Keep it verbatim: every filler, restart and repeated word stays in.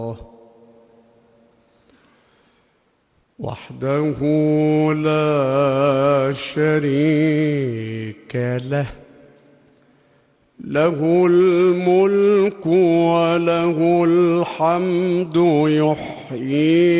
وحده لا شريك له، له الملك وله الحمد، يحيي